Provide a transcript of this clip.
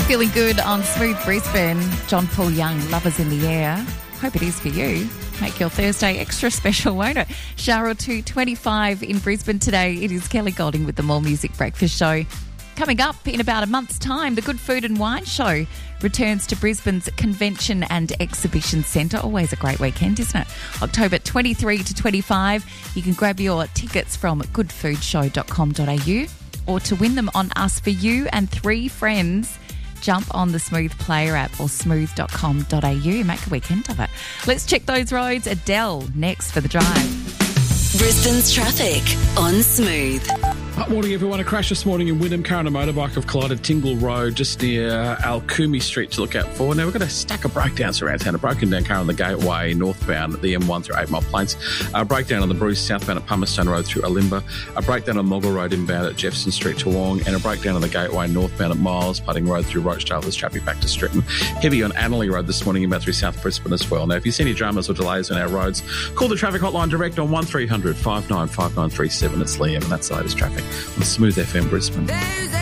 Feeling good on Smooth Brisbane. John Paul Young, Lovers in the Air. Hope it is for you. Make your Thursday extra special, won't it? Shower or 2:25 in Brisbane today. It is Kelly Golding with the More Music Breakfast Show. Coming up in about a month's time, the Good Food and Wine Show returns to Brisbane's Convention and Exhibition Centre. Always a great weekend, isn't it? October 23 to 25. You can grab your tickets from goodfoodshow.com.au, or to win them on Us For You and 3 friends, jump on the Smooth Player app or smooth.com.au. Make a weekend of it. Let's check those roads. Adele next for The Drive. Brisbane's traffic on Smooth. Morning, everyone. A crash this morning in Wynnum. Car and a motorbike have collided Tingle Road just near Alkumi Street to look out for. Now, we've got a stack of breakdowns around town. A broken down car on the Gateway northbound at the M1 through 8 Mile Plains. A breakdown on the Bruce southbound at Palmerston Road through Olimba. A breakdown on Moggle Road inbound at Jefferson Street to Wong. And a breakdown on the Gateway northbound at Miles, Pudding Road through Rochdale. There's traffic back to Stretton. Heavy on Annerley Road this morning inbound through South Brisbane as well. Now, if you see any dramas or delays on our roads, call the traffic hotline direct on 1300 595937. It's Liam, and that's the latest traffic on Smooth FM Brisbane.